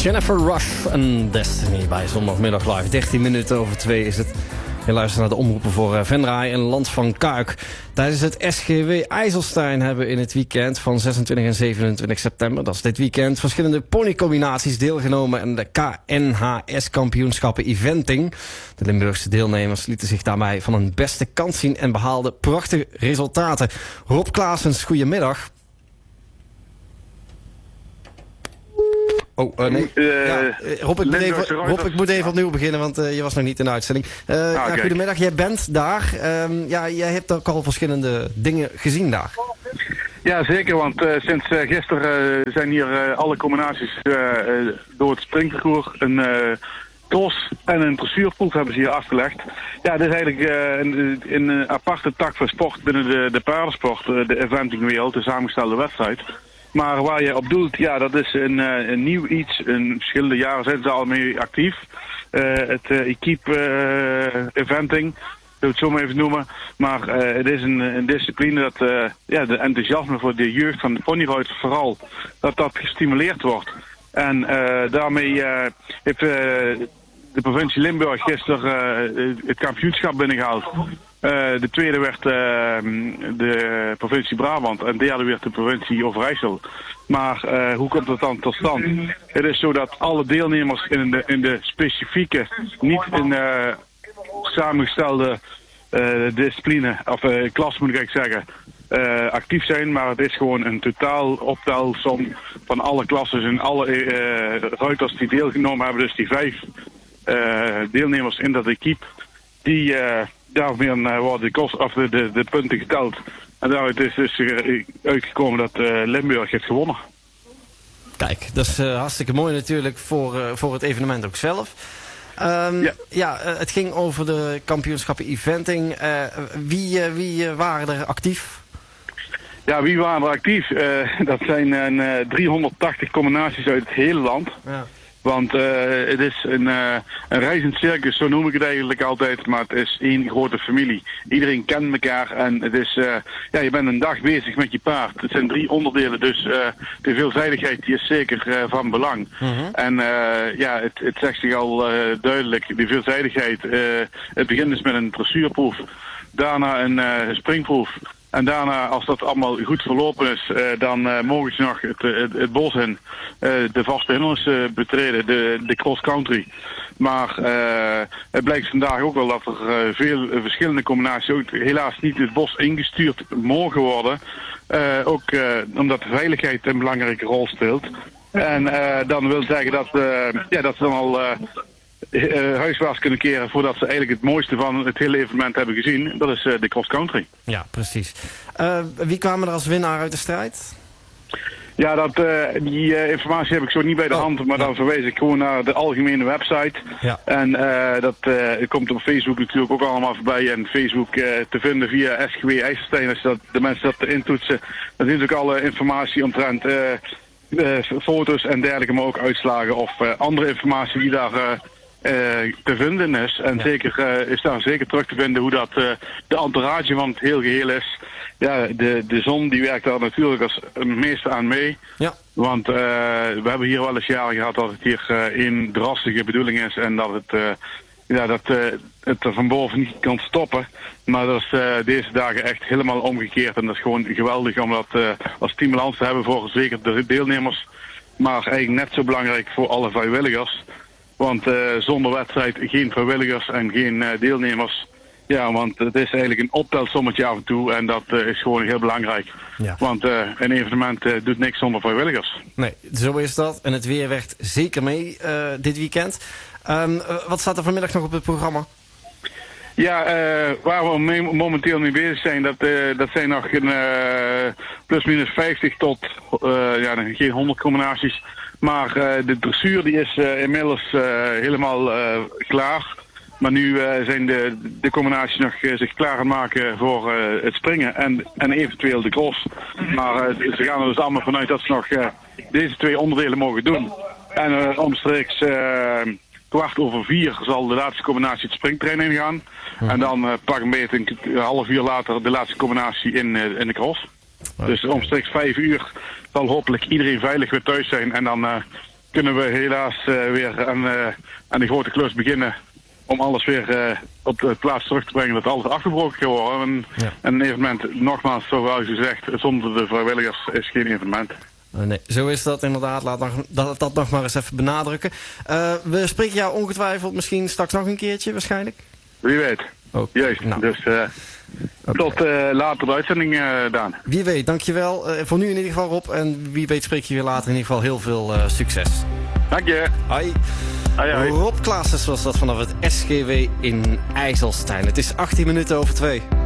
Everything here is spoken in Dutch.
Jennifer Rush en Destiny bij Zondagmiddag Live. 13 minuten over 2 is het. Je luistert naar de omroepen voor Venray en Land van Kuik. Tijdens het SGW IJsselstein hebben in het weekend van 26 en 27 september... dat is dit weekend, verschillende ponycombinaties deelgenomen... aan de KNHS-kampioenschappen eventing. De Limburgse deelnemers lieten zich daarbij van hun beste kant zien... en behaalden prachtige resultaten. Rob Klaasens, goedemiddag. Nee. Rob, ik moet even opnieuw beginnen, want je was nog niet in de uitzending. Goedemiddag, jij bent daar. Jij hebt ook al verschillende dingen gezien daar. Ja, zeker, want sinds gisteren zijn hier alle combinaties door het springparcours, een cross en een dressuurproef hebben ze hier afgelegd. Ja, dit is eigenlijk een aparte tak van sport binnen de paardensport, de eventingwereld, de samengestelde wedstrijd. Maar waar je op doelt, ja, dat is een nieuw iets. In verschillende jaren zijn ze al mee actief. Het equipe eventing, wil ik het zo maar even noemen. Maar het is een discipline dat de enthousiasme voor de jeugd van de ponyruiters vooral, dat gestimuleerd wordt. En daarmee heeft de provincie Limburg gisteren het kampioenschap binnengehaald. De tweede werd de provincie Brabant en de derde werd de provincie Overijssel. Maar hoe komt dat dan tot stand? Het is zo dat alle deelnemers in de specifieke, niet in samengestelde discipline, of klas moet ik eigenlijk zeggen, actief zijn. Maar het is gewoon een totaal optelsom van alle klassen en alle ruiters die deelgenomen hebben. Dus die 5 deelnemers in dat equipe, die... Daarmee worden de punten geteld. En daaruit is dus uitgekomen dat Limburg heeft gewonnen. Kijk, dat is hartstikke mooi natuurlijk voor het evenement ook zelf. Het ging over de kampioenschappen eventing. Wie waren er actief? Ja, wie waren er actief? Dat zijn 380 combinaties uit het hele land. Ja. Want het is een reizend circus, zo noem ik het eigenlijk altijd, maar het is één grote familie. Iedereen kent elkaar en het is, je bent een dag bezig met je paard. Het zijn 3 onderdelen, dus de veelzijdigheid die is zeker van belang. En het zegt zich al duidelijk, die veelzijdigheid. Het begint dus met een dressuurproef, daarna een springproef. En daarna, als dat allemaal goed verlopen is, dan mogen ze nog het bos in, de vaste hindernissen betreden, de cross-country. Maar het blijkt vandaag ook wel dat er veel verschillende combinaties ook helaas niet het bos ingestuurd mogen worden. Ook omdat de veiligheid een belangrijke rol speelt. En dan wil zeggen dat ze dan al... huiswaarts kunnen keren voordat ze eigenlijk het mooiste van het hele evenement hebben gezien. Dat is de cross-country. Ja, precies. Wie kwamen er als winnaar uit de strijd? Ja, die informatie heb ik zo niet bij de hand, maar dan verwijs ik gewoon naar de algemene website. Ja. En dat komt op Facebook natuurlijk ook allemaal voorbij. En Facebook te vinden via SGW IJsselstein. Als de mensen dat intoetsen, dan zien ze ook alle informatie omtrent foto's en dergelijke, maar ook uitslagen of andere informatie die daar... te vinden is. En zeker is daar zeker terug te vinden hoe dat de entourage van het heel geheel is. Ja, de zon die werkt daar natuurlijk als meeste aan mee. Ja. Want we hebben hier wel eens jaren gehad dat het hier een drasstige bedoeling is en dat het er van boven niet kan stoppen. Maar dat is deze dagen echt helemaal omgekeerd. En dat is gewoon geweldig om dat als stimulans te hebben voor zeker de deelnemers. Maar eigenlijk net zo belangrijk voor alle vrijwilligers. Want zonder wedstrijd geen vrijwilligers en geen deelnemers. Ja, want het is eigenlijk een optelsommetje af en toe en dat is gewoon heel belangrijk. Ja. Want een evenement doet niks zonder vrijwilligers. Nee, zo is dat. En het weer werkt zeker mee dit weekend. Wat staat er vanmiddag nog op het programma? Ja, waar we momenteel mee bezig zijn, dat zijn nog plus minus 50 tot geen 100 combinaties. Maar de dressuur die is inmiddels helemaal klaar. Maar nu zijn de combinaties nog zich klaar aan het maken voor het springen en eventueel de cross. Maar ze gaan er dus allemaal vanuit dat ze nog deze 2 onderdelen mogen doen. En omstreeks 3:15 zal de laatste combinatie het springterrein ingaan. En dan pak een beetje een half uur later de laatste combinatie in de cross. Dus omstreeks 5 uur zal hopelijk iedereen veilig weer thuis zijn. En dan kunnen we helaas weer aan die grote klus beginnen. Om alles weer op de plaats terug te brengen dat alles afgebroken kan worden. En een evenement, nogmaals, zoals u zegt, zonder de vrijwilligers is geen evenement. Nee, zo is dat inderdaad. Laat dat nog maar eens even benadrukken. We spreken jou ongetwijfeld misschien straks nog een keertje waarschijnlijk. Wie weet. Juist. Nou. Dus tot later de uitzending, Daan. Wie weet, dankjewel. Voor nu in ieder geval, Rob. En wie weet spreek je weer later in ieder geval heel veel succes. Dank je. Hoi. Hoi. Rob Klaassen was dat vanaf het SGW in IJsselstein. Het is 18 minuten over 2.